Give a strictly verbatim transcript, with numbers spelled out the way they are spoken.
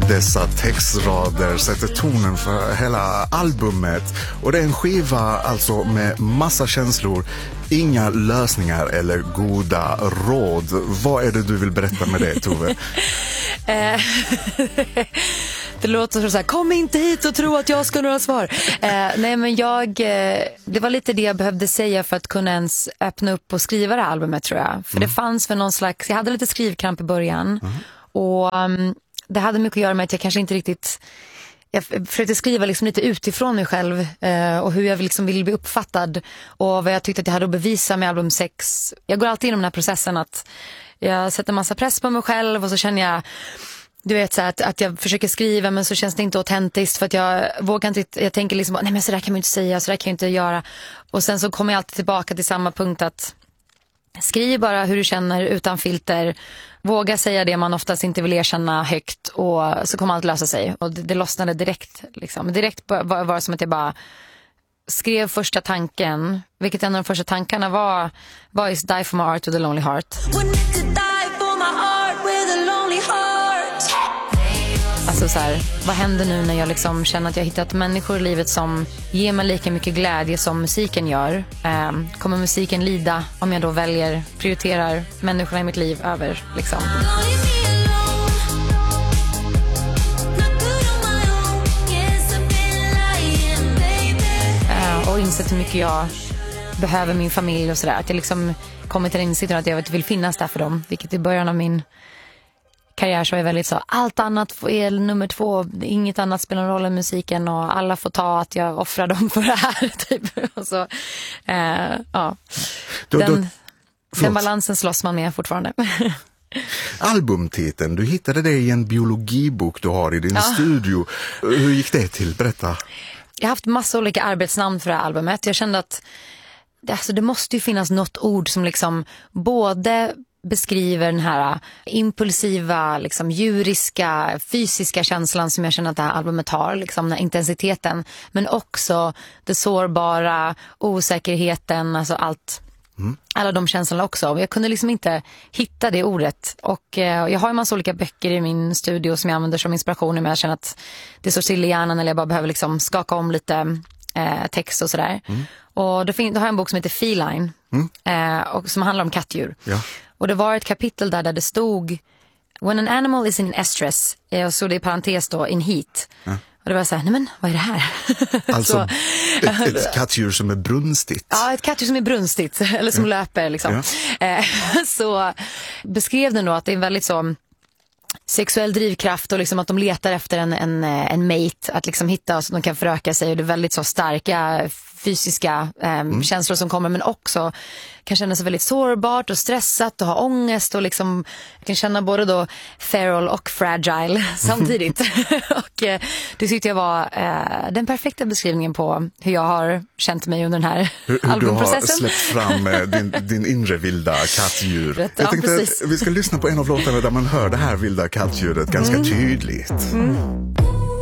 dessa textrader sätter tonen för hela albumet. Och det är en skiva alltså med massa känslor, inga lösningar eller goda råd. Vad är det du vill berätta med det, Tove? Det låter som så här: kom inte hit och tro att jag ska ha några svar. eh, Nej men jag eh, det var lite det jag behövde säga för att kunna ens öppna upp och skriva det här albumet, tror jag. För mm. det fanns för någon slags, jag hade lite skrivkramp i början. mm. Och um, det hade mycket att göra med att jag kanske inte riktigt, jag försökte skriva liksom lite utifrån mig själv eh, och hur jag liksom ville bli uppfattad och vad jag tyckte att jag hade att bevisa med album sex. Jag går alltid igenom den här processen att jag sätter massa press på mig själv och så känner jag, du vet, så att, att jag försöker skriva men så känns det inte autentiskt för att jag vågar inte, jag tänker liksom, nej men så där kan man inte säga, så där kan jag inte göra. Och sen så kommer jag alltid tillbaka till samma punkt att skriv bara hur du känner utan filter. Våga säga det man oftast inte vill erkänna högt och så kommer allt lösa sig. Och det, det lossnade direkt liksom. Direkt var, var det som att jag bara skrev första tanken, vilket en av de första tankarna var var is die for my art with a lonely heart. Alltså så här, vad händer nu när jag liksom känner att jag hittat människor i livet som ger mig lika mycket glädje som musiken gör? Eh, kommer musiken lida om jag då väljer, prioriterar människorna i mitt liv över liksom? Eh, och insett hur mycket jag behöver min familj och sådär. Att jag liksom kommer till den insikten att jag vill finnas där för dem, vilket i början av min karriär så är väldigt så, allt annat är nummer två, inget annat spelar roll än musiken och alla får ta att jag offrar dem för det här typ. Och så, eh, ja. Då, den, då, den balansen slåss man med fortfarande. Albumtiteln, du hittade det i en biologibok du har i din ja. studio. Hur gick det till? Berätta. Jag har haft massa olika arbetsnamn för det här albumet. Jag kände att det, alltså, det måste ju finnas något ord som liksom både beskriver den här impulsiva, liksom djuriska, fysiska känslan som jag känner att det här albumet har, liksom den här intensiteten, men också det sårbara, osäkerheten, alltså allt, mm. alla de känslorna också. Jag kunde liksom inte hitta det ordet och eh, jag har en massa olika böcker i min studio som jag använder som inspiration, men jag känner att det står still i hjärnan eller jag bara behöver liksom skaka om lite eh, text och sådär. Mm. Och då, fin- då har jag en bok som heter Feline mm. eh, och som handlar om kattdjur. Ja. Och det var ett kapitel där, där det stod when an animal is in estrus, och så det i parentes då in heat. Ja. Och det var så här, nej men vad är det här? Alltså så, ett, ett kattdjur som är brunstigt. Ja, ett kattdjur som är brunstigt eller som ja. löper liksom. Ja. Så beskrev den då att det är väldigt så sexuell drivkraft och liksom att de letar efter en, en, en mate att liksom hitta så de kan föröka sig, och det är väldigt så starka fysiska eh, mm. känslor som kommer, men också kan känna sig väldigt sårbart och stressat och ha ångest och liksom kan känna både då feral och fragile samtidigt. Och eh, det tyckte jag var eh, den perfekta beskrivningen på hur jag har känt mig under den här hur, hur albumprocessen. Du har släppt fram eh, din, din inre vilda kattdjur. Rätt, jag ja, tänkte precis. att vi ska lyssna på en av låtarna där man hör det här vilda kattdjuret ganska mm. tydligt. Mm.